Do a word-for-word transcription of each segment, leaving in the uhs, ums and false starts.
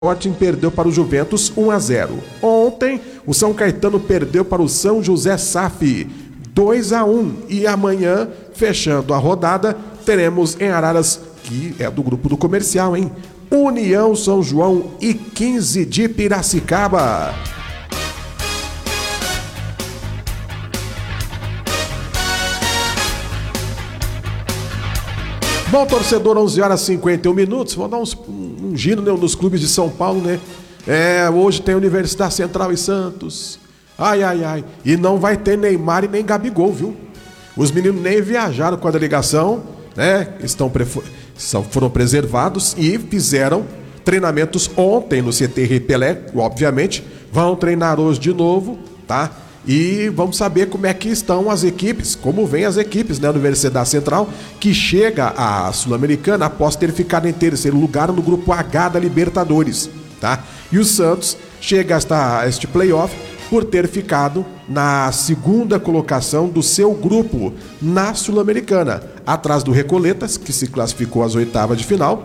Sporting perdeu para o Juventus um a zero. Ontem, o São Caetano perdeu para o São José S A F dois a um. E amanhã, fechando a rodada, teremos em Araras, que é do grupo do Comercial, hein? União São João e quinze de Piracicaba. Bom, torcedor, onze horas e cinquenta e um minutos. Vou dar uns, um, um giro, né, nos clubes de São Paulo, né? É, hoje tem Universidade Central e Santos. Ai, ai, ai. E não vai ter Neymar e nem Gabigol, viu? Os meninos nem viajaram com a delegação, né? Estão pre... São, foram preservados e fizeram treinamentos ontem no C T R Pelé, obviamente. Vão treinar hoje de novo, tá? E vamos saber como é que estão as equipes, como vêm as equipes, né? A Universidade Central, que chega à Sul-Americana após ter ficado em terceiro lugar no grupo H da Libertadores, tá? E o Santos chega a este playoff por ter ficado na segunda colocação do seu grupo na Sul-Americana, atrás do Recoletas, que se classificou às oitavas de final,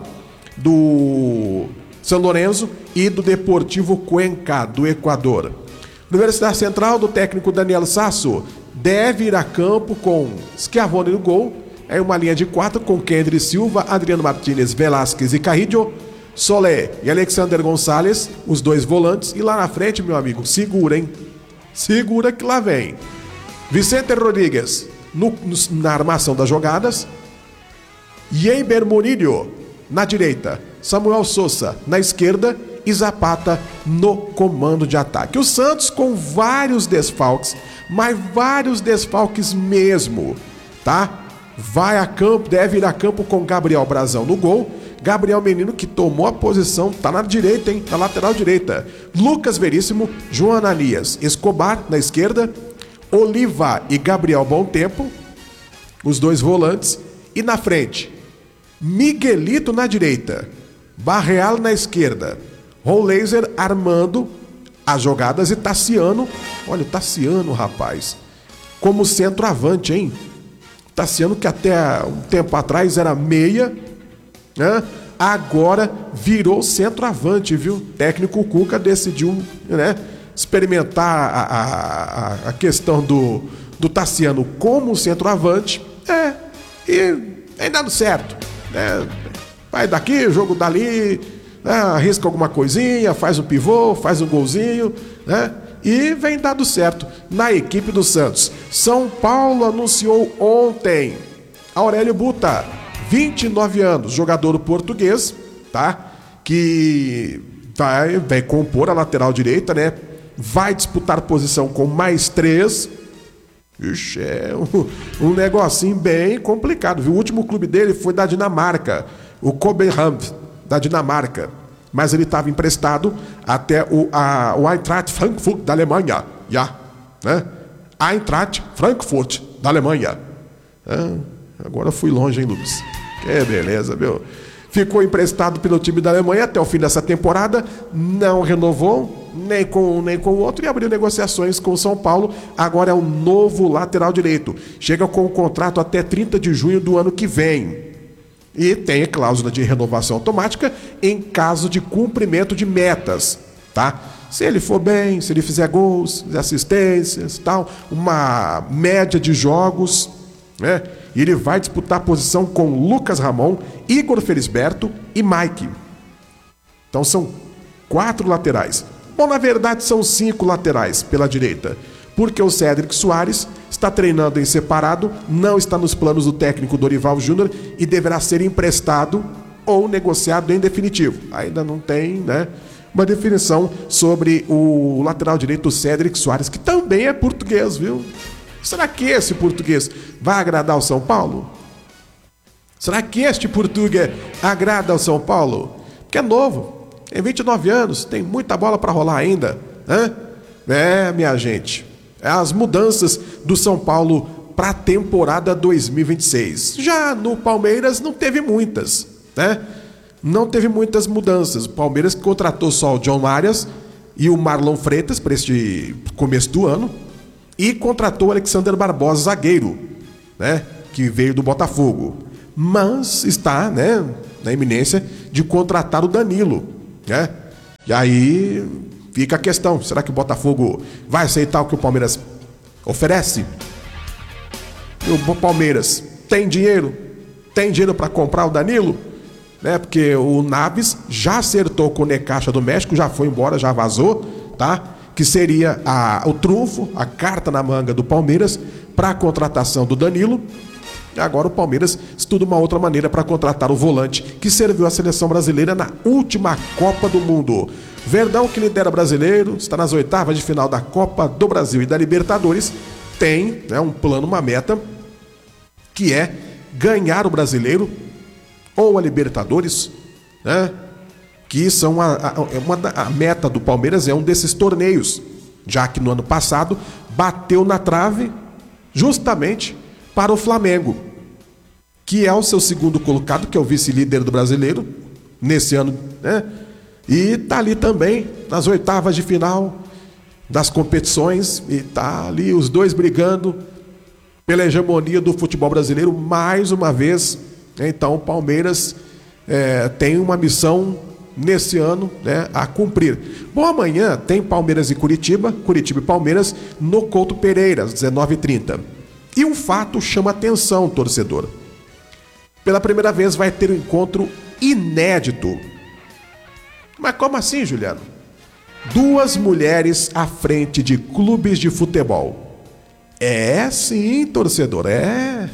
do São Lourenço e do Deportivo Cuenca, do Equador. Universidade Central, do técnico Daniel Sasso, deve ir a campo com Schiavone no gol, é uma linha de quatro com Kendry Silva, Adriano Martínez, Velásquez e Carrillo, Solé e Alexander Gonçalves, os dois volantes, e lá na frente, meu amigo, segura, hein? Segura que lá vem. Vicente Rodrigues no, no, na armação das jogadas, Yeimber Murillo na direita, Samuel Sousa na esquerda e Zapata no comando de ataque. O Santos com vários desfalques, mas vários desfalques mesmo, tá? Vai a campo, deve ir a campo com Gabriel Brazão no gol. Gabriel Menino, que tomou a posição, tá na direita, hein? Na lateral direita. Lucas Veríssimo, João Ananias, Escobar na esquerda, Oliva e Gabriel Bom Tempo, os dois volantes. E na frente, Miguelito na direita, Barreal na esquerda, Rollaser armando as jogadas e Tassiano, olha o Tassiano, rapaz, como centroavante, hein? Tassiano, que até um tempo atrás era meia, né? Agora virou centroavante, viu? Técnico Cuca decidiu, né, experimentar a, a, a questão do, do Tassiano como centroavante, é, e tem dado certo, né? Vai daqui, jogo dali, né? Arrisca alguma coisinha, faz um pivô, faz um golzinho, né? E vem dado certo na equipe do Santos. São Paulo anunciou ontem Aurélio Buta, vinte e nove anos, jogador português, tá? Que vai, vai compor a lateral direita, né? Vai disputar posição com mais três. Ixi, é um, um negocinho bem complicado, viu? O último clube dele foi da Dinamarca, o Cobham, da Dinamarca. Mas ele estava emprestado até o, a, o Eintracht Frankfurt da Alemanha. Já, né? Eintracht Frankfurt da Alemanha. É, agora fui longe, hein, Lucas? Que beleza, meu. Ficou emprestado pelo time da Alemanha até o fim dessa temporada. Não renovou, nem com um nem com o outro, e abriu negociações com o São Paulo. Agora é o novo lateral direito. Chega com o contrato até trinta de junho do ano que vem. E tem a cláusula de renovação automática em caso de cumprimento de metas, tá? Se ele for bem, se ele fizer gols, assistências, tal, uma média de jogos, né? E ele vai disputar a posição com Lucas Ramon, Igor Felisberto e Mike. Então são quatro laterais. Bom, na verdade são cinco laterais pela direita, porque o Cédric Soares está treinando em separado, não está nos planos do técnico Dorival Júnior e deverá ser emprestado ou negociado em definitivo. Ainda não tem, né, uma definição sobre o lateral direito Cédric Soares, que também é português, viu? Será que esse português vai agradar ao São Paulo? Será que este português agrada ao São Paulo? Porque é novo, tem vinte e nove anos, tem muita bola para rolar ainda, né? É, minha gente, as mudanças do São Paulo para a temporada dois mil e vinte e seis. Já no Palmeiras não teve muitas, né? Não teve muitas mudanças. O Palmeiras contratou só o John Arias e o Marlon Freitas para este começo do ano e contratou o Alexander Barbosa, zagueiro, né, que veio do Botafogo. Mas está, né, na iminência de contratar o Danilo, né? E aí fica a questão, será que o Botafogo vai aceitar o que o Palmeiras oferece? E o Palmeiras tem dinheiro? Tem dinheiro para comprar o Danilo? Né? Porque o Naves já acertou com o Necaxa do México, já foi embora, já vazou, tá? Que seria a, o trunfo, a carta na manga do Palmeiras para a contratação do Danilo. E agora o Palmeiras estuda uma outra maneira para contratar o volante que serviu à seleção brasileira na última Copa do Mundo. Verdão, que lidera brasileiro, está nas oitavas de final da Copa do Brasil e da Libertadores, tem, né, um plano, uma meta, que é ganhar o Brasileiro ou a Libertadores, né? Que são a, a, uma, a meta do Palmeiras é um desses torneios, já que no ano passado bateu na trave justamente para o Flamengo, que é o seu segundo colocado, que é o vice-líder do Brasileiro nesse ano, né? E tá ali também nas oitavas de final das competições e tá ali os dois brigando pela hegemonia do futebol brasileiro mais uma vez. Então o Palmeiras é, tem uma missão nesse ano, né, a cumprir. Bom, amanhã tem Palmeiras e Curitiba, Curitiba e Palmeiras no Couto Pereira, às dezenove e trinta. E um fato chama atenção, torcedor. Pela primeira vez vai ter um encontro inédito. Mas como assim, Juliano? Duas mulheres à frente de clubes de futebol. É sim, torcedor, é.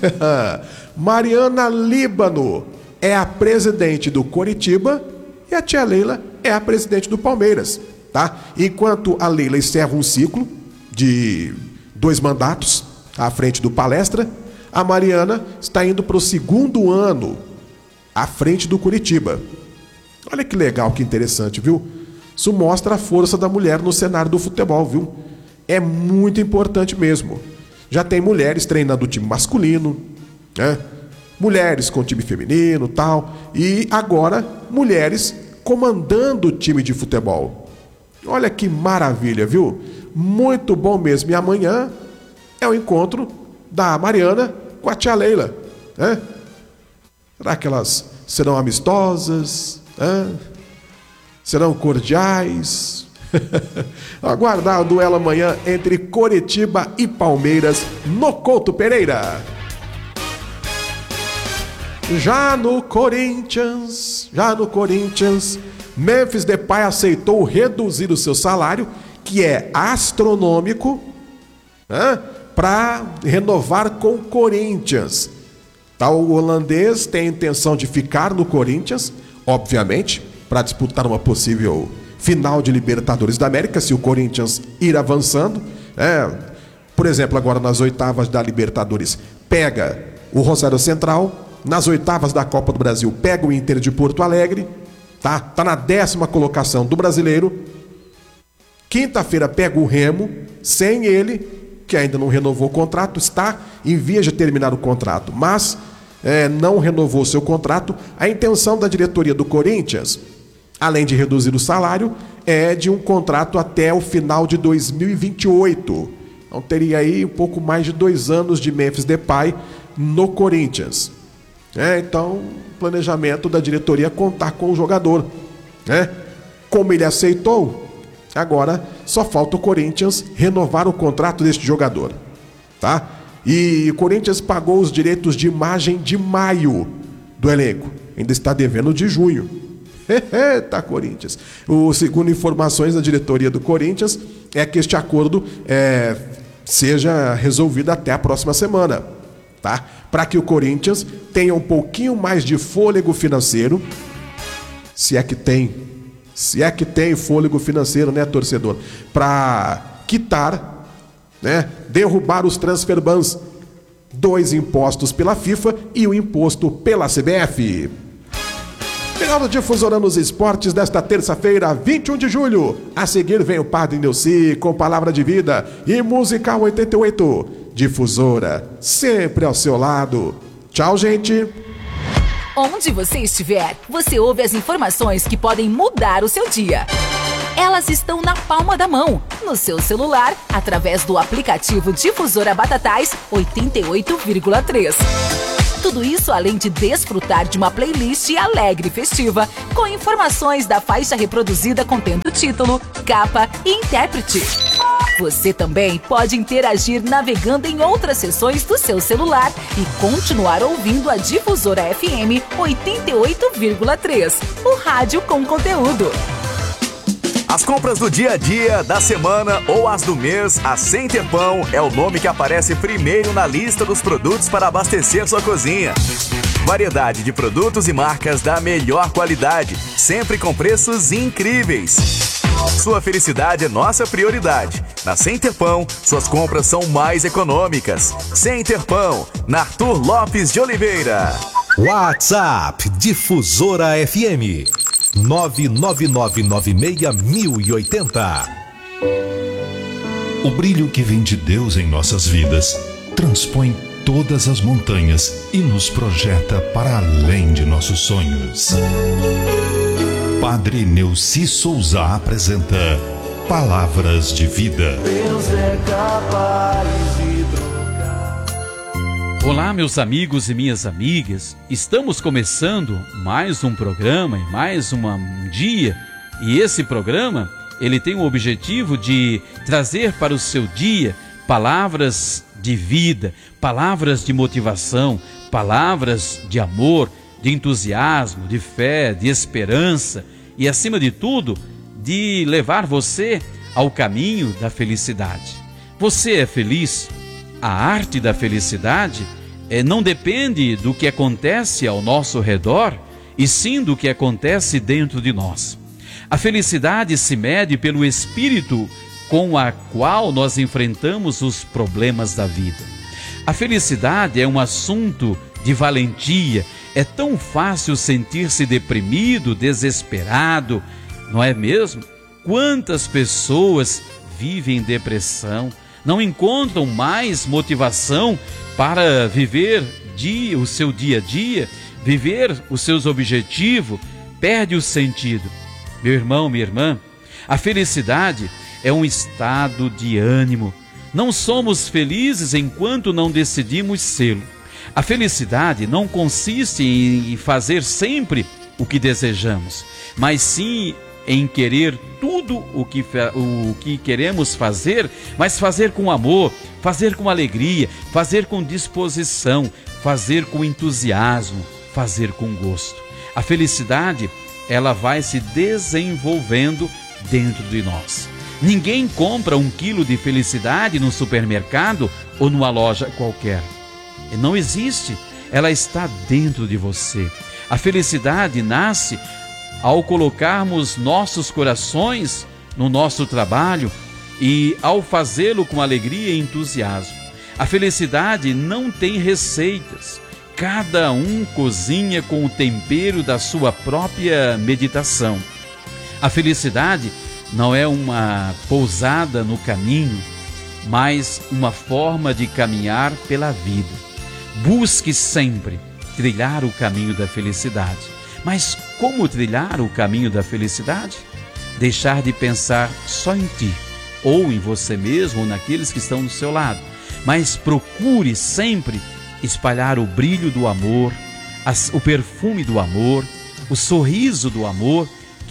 Mariana Líbano é a presidente do Coritiba e a tia Leila é a presidente do Palmeiras, tá? Enquanto a Leila encerra um ciclo de dois mandatos à frente do Palestra, a Mariana está indo para o segundo ano à frente do Coritiba. Olha que legal, que interessante, viu? Isso mostra a força da mulher no cenário do futebol, viu? É muito importante mesmo. Já tem mulheres treinando o time masculino, né? Mulheres com time feminino, tal, e agora mulheres comandando o time de futebol. Olha que maravilha, viu? Muito bom mesmo. E amanhã é o encontro da Mariana com a tia Leila, né? Será que elas serão amistosas? Né? Serão cordiais? Aguardar o duelo amanhã entre Coritiba e Palmeiras no Couto Pereira. Já no Corinthians, já no Corinthians, Memphis Depay aceitou reduzir o seu salário, que é astronômico, né, para renovar com o Corinthians. Tá, o holandês tem a intenção de ficar no Corinthians, obviamente, para disputar uma possível final de Libertadores da América, se o Corinthians ir avançando. É, por exemplo, agora nas oitavas da Libertadores, pega o Rosário Central. Nas oitavas da Copa do Brasil, pega o Inter de Porto Alegre, tá? Tá na décima colocação do Brasileiro. Quinta-feira pega o Remo, sem ele, que ainda não renovou o contrato, está em vias de terminar o contrato, mas é, não renovou seu contrato. A intenção da diretoria do Corinthians, além de reduzir o salário, é de um contrato até o final de dois mil e vinte e oito. Então teria aí um pouco mais de dois anos de Memphis Depay no Corinthians. É, então, planejamento da diretoria é contar com o jogador, né? Como ele aceitou, agora só falta o Corinthians renovar o contrato deste jogador, tá? E o Corinthians pagou os direitos de imagem de maio do elenco, ainda está devendo de junho. Eita, Corinthians! O segundo informações da diretoria do Corinthians é que este acordo é, seja resolvido até a próxima semana, tá? Para que o Corinthians tenha um pouquinho mais de fôlego financeiro, se é que tem, se é que tem fôlego financeiro, né, torcedor? Para quitar, né, derrubar os transfer bans, dois impostos pela FIFA e o imposto pela C B F. Final do Difusora nos Esportes desta terça-feira, vinte e um de julho. A seguir vem o Padre Nilci com Palavra de Vida e Musical oitenta e oito. Difusora, sempre ao seu lado. Tchau, gente. Onde você estiver, você ouve as informações que podem mudar o seu dia. Elas estão na palma da mão, no seu celular, através do aplicativo Difusora Batatais oitenta e oito vírgula três. Tudo isso além de desfrutar de uma playlist alegre e festiva, com informações da faixa reproduzida contendo título, capa e intérprete. Você também pode interagir navegando em outras seções do seu celular e continuar ouvindo a Difusora F M oitenta e oito vírgula três, o rádio com conteúdo. As compras do dia a dia, da semana ou as do mês, a Center Pão é o nome que aparece primeiro na lista dos produtos para abastecer sua cozinha. Variedade de produtos e marcas da melhor qualidade, sempre com preços incríveis. Sua felicidade é nossa prioridade. Na Center Pão, suas compras são mais econômicas. Center Pão, na Arthur Lopes de Oliveira. WhatsApp Difusora F M nove nove nove nove seis mil e oitenta. O brilho que vem de Deus em nossas vidas transpõe todas as montanhas e nos projeta para além de nossos sonhos. Padre Neuci Souza apresenta Palavras de Vida. Deus é capaz de trocar. Olá, meus amigos e minhas amigas. Estamos começando mais um programa e mais uma, um dia. E esse programa, ele tem o objetivo de trazer para o seu dia palavras de vida, palavras de motivação, palavras de amor, de entusiasmo, de fé, de esperança e, acima de tudo, de levar você ao caminho da felicidade. Você é feliz? A arte da felicidade é, não depende do que acontece ao nosso redor, e sim do que acontece dentro de nós. A felicidade se mede pelo espírito com a qual nós enfrentamos os problemas da vida. A felicidade é um assunto de valentia. É tão fácil sentir-se deprimido, desesperado, não é mesmo? Quantas pessoas vivem em depressão, não encontram mais motivação para viver dia, o seu dia a dia, viver os seus objetivos, perde o sentido. Meu irmão, minha irmã, a felicidade é um estado de ânimo. Não somos felizes enquanto não decidimos ser. A felicidade não consiste em fazer sempre o que desejamos, mas sim em querer tudo o que, o que queremos fazer, mas fazer com amor, fazer com alegria, fazer com disposição, fazer com entusiasmo, fazer com gosto. A felicidade, ela vai se desenvolvendo dentro de nós. Ninguém compra um quilo de felicidade no supermercado ou numa loja qualquer. Não existe, ela está dentro de você. A felicidade nasce ao colocarmos nossos corações no nosso trabalho e ao fazê-lo com alegria e entusiasmo. A felicidade não tem receitas. Cada um cozinha com o tempero da sua própria meditação. A felicidade não é uma pousada no caminho, mas uma forma de caminhar pela vida. Busque sempre trilhar o caminho da felicidade. Mas como trilhar o caminho da felicidade? Deixar de pensar só em ti, ou em você mesmo, ou naqueles que estão do seu lado. Mas procure sempre espalhar o brilho do amor, as, o perfume do amor, o sorriso do amor,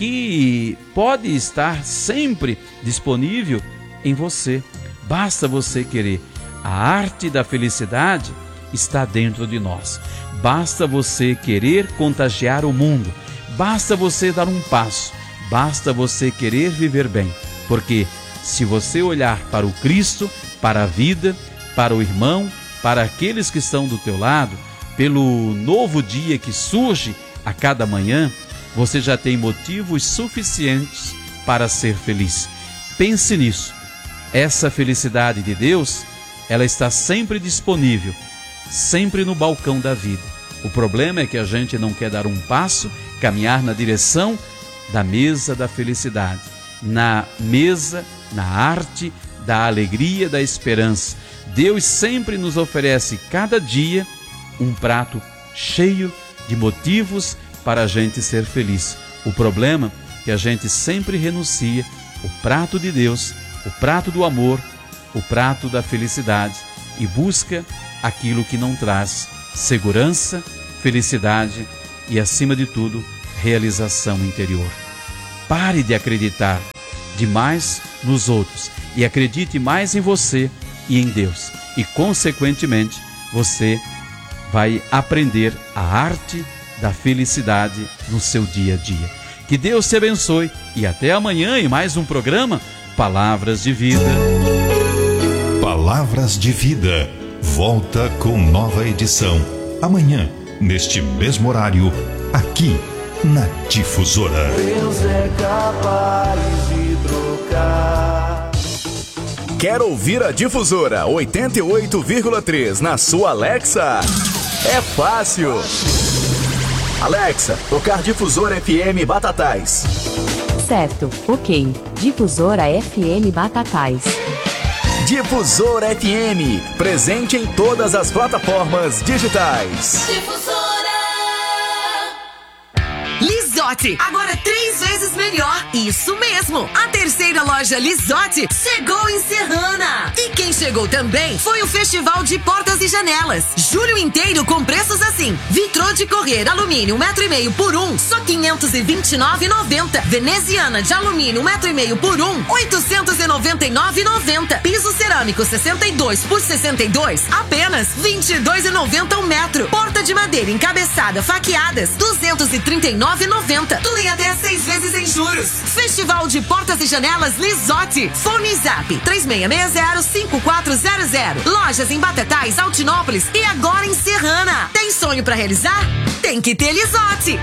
que pode estar sempre disponível em você. Basta você querer. A arte da felicidade está dentro de nós. Basta você querer contagiar o mundo. Basta você dar um passo. Basta você querer viver bem. Porque se você olhar para o Cristo, para a vida, para o irmão, para aqueles que estão do teu lado, pelo novo dia que surge a cada manhã, você já tem motivos suficientes para ser feliz. Pense nisso. Essa felicidade de Deus, ela está sempre disponível, sempre no balcão da vida. O problema é que a gente não quer dar um passo, caminhar na direção da mesa da felicidade, na mesa, na arte da alegria, da esperança. Deus sempre nos oferece cada dia um prato cheio de motivos para a gente ser feliz. O problema é que a gente sempre renuncia o prato de Deus, o prato do amor, o prato da felicidade e busca aquilo que não traz segurança, felicidade e, acima de tudo, realização interior. Pare de acreditar demais nos outros e acredite mais em você e em Deus. E, consequentemente, você vai aprender a arte da felicidade no seu dia a dia. Que Deus te abençoe e até amanhã em mais um programa Palavras de Vida. Palavras de Vida. Volta com nova edição. Amanhã, neste mesmo horário, aqui na Difusora. Deus é capaz de trocar. Quer ouvir a Difusora oitenta e oito vírgula três na sua Alexa? É fácil. Alexa, tocar Difusora F M Batatais. Certo, ok. Difusora F M Batatais. Difusora F M, presente em todas as plataformas digitais. Difusora! Lisotti, agora três vezes melhor. Isso mesmo, a terceira loja Lisotti chegou em Serrana. E quem chegou também foi o Festival de Portas e Janelas. Julho inteiro com preços assim: vitrô de correr alumínio um metro e meio por um, só quinhentos e vinte e nove reais e noventa centavos. Veneziana de alumínio um metro e meio por um, oitocentos e noventa e nove reais e noventa centavos. Piso cerâmico sessenta e dois por sessenta e dois, apenas vinte e dois reais e noventa centavos um metro. Porta de madeira encabeçada faqueadas, duzentos e trinta e nove reais e noventa centavos. Tudo em até seis vezes em juros. Festival de Portas e Janelas Lisotti. Fone Zap três seis seis zero cinco quatro zero zero. Lojas em Batatais, Altinópolis e agora em Serrana. Tem sonho pra realizar? Tem que ter Lisotti.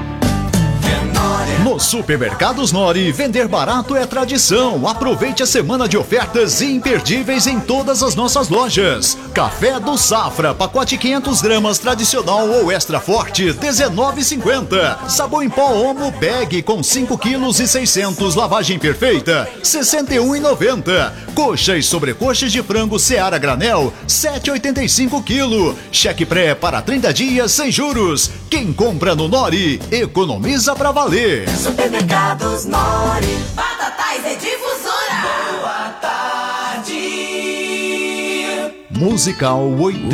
Nos supermercados Nori, vender barato é tradição. Aproveite a semana de ofertas imperdíveis em todas as nossas lojas. Café do Safra, pacote quinhentos gramas tradicional ou extra forte, dezenove reais e cinquenta centavos. Sabão em pó Omo Bag com cinco quilos e seiscentos, lavagem perfeita, sessenta e um reais e noventa centavos. Coxa e sobrecoxas de frango Seara Granel, sete reais e oitenta e cinco quilo. Cheque pré para trinta dias sem juros. Quem compra no Nori, economiza pra valer. Supermercados Nori. Batatais é Difusora. Boa tarde. Musical oitenta.